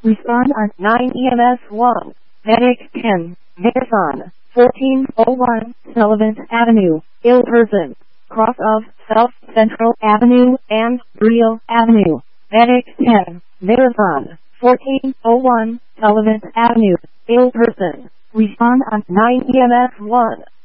Respond on 9 EMS 1. Medic 10. Marathon 1401 Sullivan Avenue, ill person. Cross of South Central Avenue and Brio Avenue. Medic 10. Marathon 1401 Sullivan Avenue, ill person. Respond on 9 EMS 1.